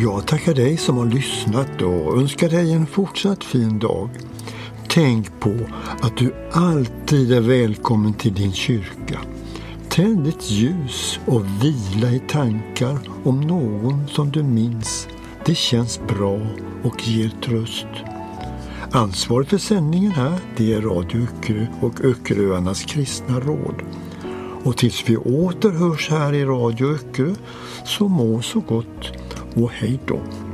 jag tackar dig som har lyssnat och önskar dig en fortsatt fin dag. Tänk på att du alltid är välkommen till din kyrka. Tänd ett ljus och vila i tankar om någon som du minns. Det känns bra och ger tröst. Ansvaret för sändningen här, det är Radio Öckerö och Öckeröarnas kristna råd. Och tills vi återhörs här i Radio Öckerö, så må så gott och hej då.